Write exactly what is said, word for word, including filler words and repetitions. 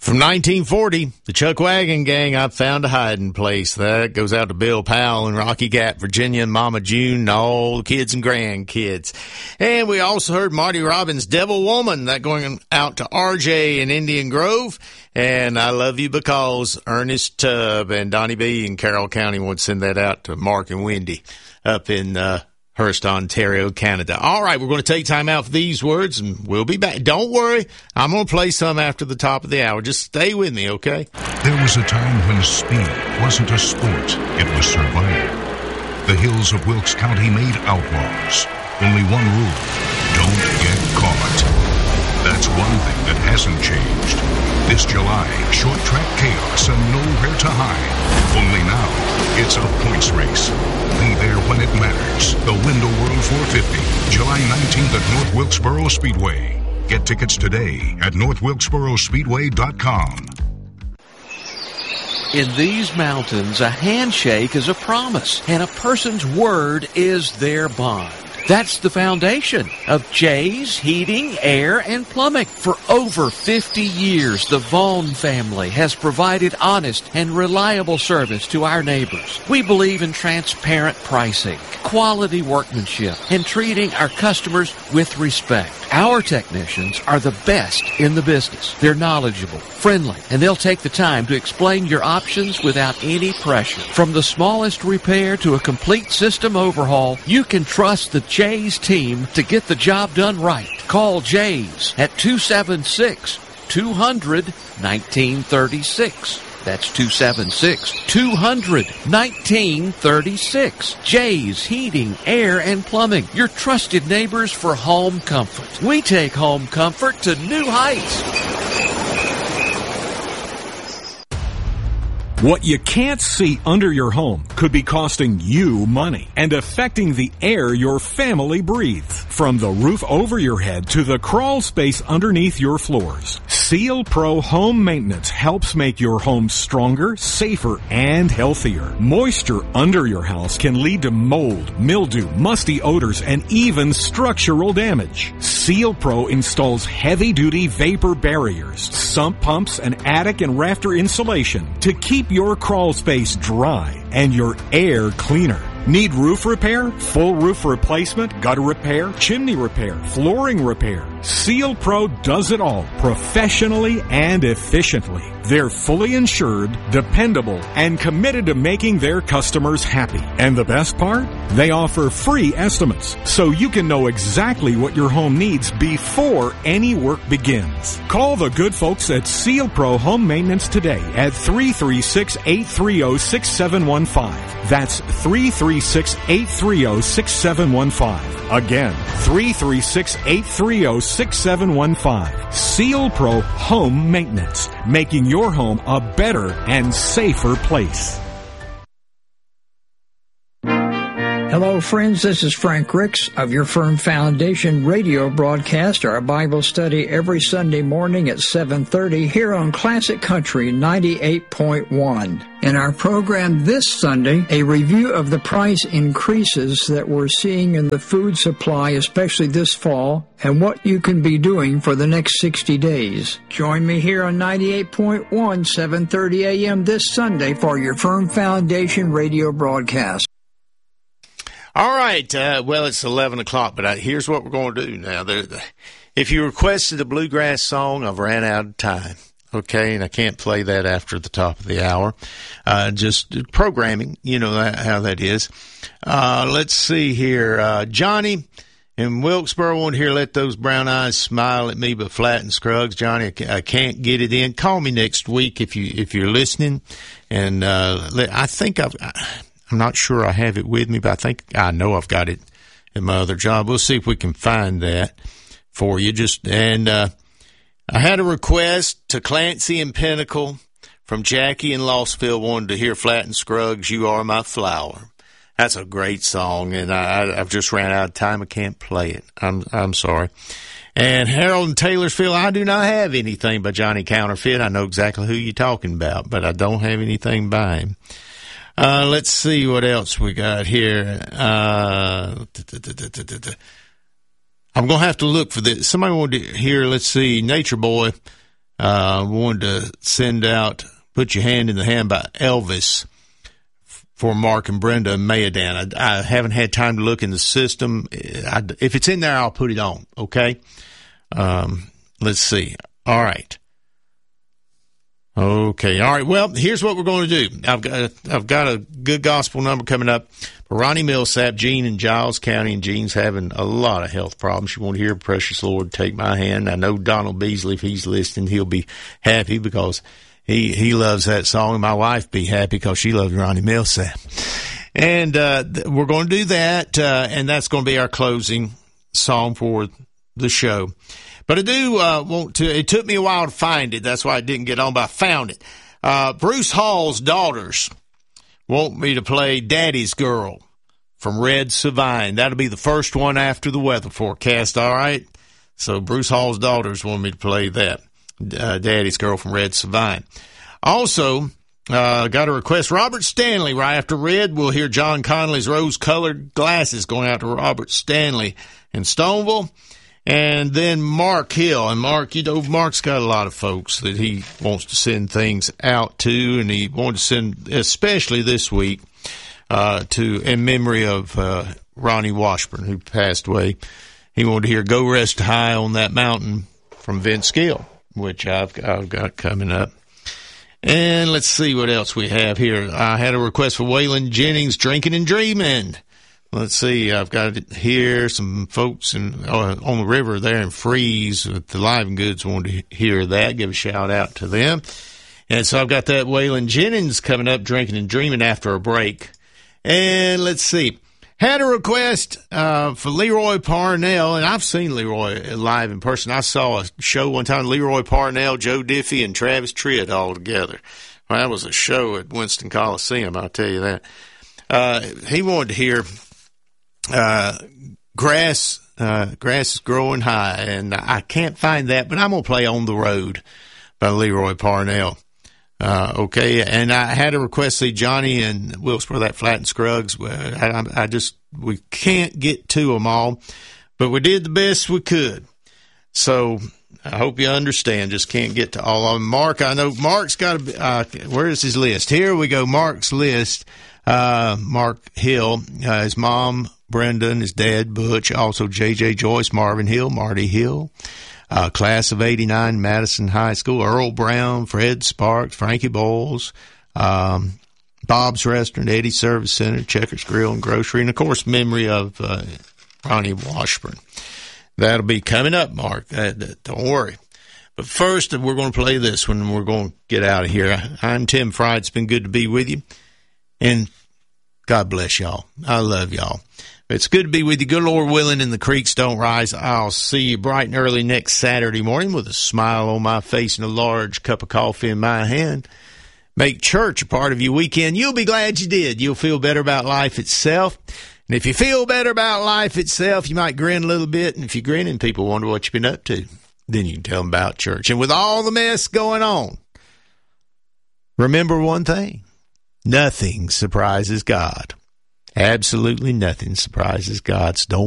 From nineteen forty, the Chuck Wagon Gang, I've found a hiding place. That goes out to Bill Powell in Rocky Gap, Virginia, and Mama June, and all the kids and grandkids. And we also heard Marty Robbins' Devil Woman, that going out to R J in Indian Grove. And I Love You Because, Ernest Tubb and Donnie B in Carroll County would send that out to Mark and Wendy up in uh Hearst, Ontario, Canada. All right, we're going to take time out for these words, and we'll be back. Don't worry, I'm going to play some after the top of the hour. Just stay with me, okay? There was a time when speed wasn't a sport, it was survival. The hills of Wilkes County made outlaws. Only one rule, don't get caught. That's one thing that hasn't changed. This July, short track chaos and nowhere to hide. Only now, it's a points race. Be there when it matters. The Window World four fifty, July nineteenth at North Wilkesboro Speedway. Get tickets today at north wilkesboro speedway dot com. In these mountains, a handshake is a promise, and a person's word is their bond. That's the foundation of Jay's Heating, Air, and Plumbing. For over fifty years, the Vaughn family has provided honest and reliable service to our neighbors. We believe in transparent pricing, quality workmanship, and treating our customers with respect. Our technicians are the best in the business. They're knowledgeable, friendly, and they'll take the time to explain your options without any pressure. From the smallest repair to a complete system overhaul, you can trust the Jay's team to get the job done right. Call Jay's at two seven six, two hundred, nineteen thirty-six. That's two seven six, two hundred, nineteen thirty-six. Jay's Heating, Air, and Plumbing. Your trusted neighbors for home comfort. We take home comfort to new heights. What you can't see under your home could be costing you money and affecting the air your family breathes. From the roof over your head to the crawl space underneath your floors, Seal Pro Home Maintenance helps make your home stronger, safer, and healthier. Moisture under your house can lead to mold, mildew, musty odors, and even structural damage. Seal Pro installs heavy-duty vapor barriers, sump pumps, and attic and rafter insulation to keep your crawl space dry and your air cleaner. Need roof repair, full roof replacement, gutter repair, chimney repair, flooring repair? Seal Pro does it all professionally and efficiently. They're fully insured, dependable, and committed to making their customers happy. And the best part? They offer free estimates, so you can know exactly what your home needs before any work begins. Call the good folks at Seal Pro Home Maintenance today at three three six, eight three zero, six seven one five. That's three three six, eight three zero, six seven one five. Again, three three six, eight three zero, six seven one five. Seal Pro Home Maintenance, making your home a better and safer place. Hello, friends. This is Frank Ricks of Your Firm Foundation radio broadcast, our Bible study every Sunday morning at seven thirty here on Classic Country ninety-eight point one. In our program this Sunday, a review of the price increases that we're seeing in the food supply, especially this fall, and what you can be doing for the next sixty days. Join me here on ninety-eight point one, seven thirty a.m. this Sunday for Your Firm Foundation radio broadcast. All right. Uh, well, it's eleven o'clock, but I, here's what we're going to do now. There, the, if you requested a bluegrass song, I've ran out of time. Okay, and I can't play that after the top of the hour. Uh, just programming, you know that, how that is. Uh, let's see here. Uh, Johnny in Wilkesboro wanted to hear Let Those Brown Eyes Smile at Me by Flatt and Scruggs. Johnny, I can't get it in. Call me next week if, you, if you're listening. And uh, I think I've... I'm not sure I have it with me, but I think I know I've got it in my other job. We'll see if we can find that for you. Just and uh, I had a request to Clancy and Pinnacle from Jackie in Lossville, wanted to hear Flatt and Scruggs, You Are My Flower. That's a great song, and I, I've just ran out of time. I can't play it. I'm I'm sorry. And Harold in Taylorsville, I do not have anything by Johnny Counterfeit. I know exactly who you're talking about, but I don't have anything by him. Uh, let's see what else we got here. Uh, I'm going to have to look for this. Somebody wanted to hear, let's see, Nature Boy, uh, wanted to send out Put Your Hand in the Hand by Elvis for Mark and Brenda Mayadan. I, I haven't had time to look in the system. I, if it's in there, I'll put it on, okay? Um, let's see. All right. Okay. All right. Well, here's what we're going to do. I've got I've got a good gospel number coming up. Ronnie Millsap, Gene in Giles County, and Gene's having a lot of health problems. You want to hear Precious Lord, Take My Hand. I know Donald Beasley, if he's listening, he'll be happy because he, he loves that song. And my wife be happy because she loves Ronnie Millsap. And uh, we're going to do that, uh, and that's going to be our closing song for the show. But I do uh, want to, it took me a while to find it. That's why I didn't get on, but I found it. Uh, Bruce Hall's daughters want me to play Daddy's Girl from Red Savine. That'll be the first one after the weather forecast, all right? So Bruce Hall's daughters want me to play that, uh, Daddy's Girl from Red Savine. Also, uh, got a request, Robert Stanley, right after Red, we'll hear John Connolly's Rose-Colored Glasses going out to Robert Stanley in Stoneville. And then Mark Hill. And Mark, you know, Mark's got a lot of folks that he wants to send things out to, and he wanted to send, especially this week, uh, to, in memory of, uh, Ronnie Washburn, who passed away. He wanted to hear Go Rest High on That Mountain from Vince Gill, which I've, I've got coming up. And let's see what else we have here. I had a request for Waylon Jennings, Drinking and Dreaming. Let's see, I've got here some folks in, uh, on the river there in Freeze with the Live and Goods wanted to hear that. Give a shout out to them. And so I've got that Waylon Jennings coming up, Drinking and Dreaming, after a break. And let's see, had a request uh, for Leroy Parnell, and I've seen Leroy live in person. I saw a show one time, Leroy Parnell, Joe Diffie, and Travis Tritt all together. Well, that was a show at Winston Coliseum, I'll tell you that. Uh, he wanted to hear Uh, grass, uh, grass is growing high, and I can't find that, but I'm going to play On the Road by Leroy Parnell. Uh, okay. And I had a request to see Johnny and Wilkesboro, that Flat and Scruggs. I, I just, we can't get to them all, but we did the best we could. So I hope you understand, just can't get to all of them. Mark, I know Mark's got a, uh, where is his list? Here we go. Mark's list. Uh, Mark Hill, uh, his mom, Brenda, and his dad, Butch, also J J Joyce, Marvin Hill, Marty Hill, uh, class of eighty-nine, Madison High School, Earl Brown, Fred Sparks, Frankie Bowles, um, Bob's Restaurant, Eddie Service Center, Checkers Grill and Grocery, and, of course, memory of uh, Ronnie Washburn. That'll be coming up, Mark. Uh, don't worry. But first, we're going to play this one, and we're going to get out of here. I'm Tim Fry. It's been good to be with you. And God bless y'all. I love y'all. It's good to be with you. Good Lord willing, and the creeks don't rise. I'll see you bright and early next Saturday morning with a smile on my face and a large cup of coffee in my hand. Make church a part of your weekend. You'll be glad you did. You'll feel better about life itself. And if you feel better about life itself, you might grin a little bit. And if you're grinning, people wonder what you've been up to. Then you can tell them about church. And with all the mess going on, remember one thing. Nothing surprises God. Absolutely nothing surprises God. So don't